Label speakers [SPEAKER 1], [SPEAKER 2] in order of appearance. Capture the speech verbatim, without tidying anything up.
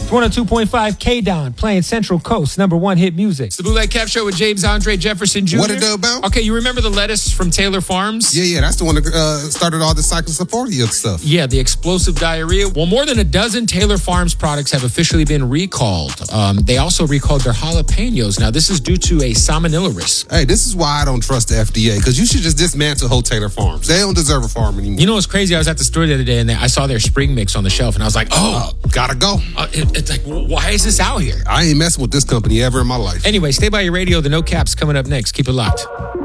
[SPEAKER 1] one oh two point five K-Don playing Central Coast number one hit music.
[SPEAKER 2] It's the Bootleg Cap Show with James Andre Jefferson Junior
[SPEAKER 3] What it do about?
[SPEAKER 2] Okay, you remember the lettuce from Taylor Farms?
[SPEAKER 3] Yeah, yeah, that's the one that uh, started all the cyclosporia stuff.
[SPEAKER 2] Yeah, the explosive diarrhea. Well, more than a dozen Taylor Farms products have officially been recalled. Um, they also recalled their jalapenos. Now, this is due to a salmonella risk.
[SPEAKER 3] Hey, this is why I don't trust the F D A, because you should just dismantle whole Taylor Farms. They don't deserve a farm anymore.
[SPEAKER 2] You know what's crazy? I was at the store the other day, and I saw their spring mix on the shelf, and I was like, oh,
[SPEAKER 3] uh, gotta go.
[SPEAKER 2] Uh, it, it's like, why is this out here?
[SPEAKER 3] I ain't messing with this company ever in my life.
[SPEAKER 2] Anyway, stay by your radio. The No Cap's coming up next. Keep it locked.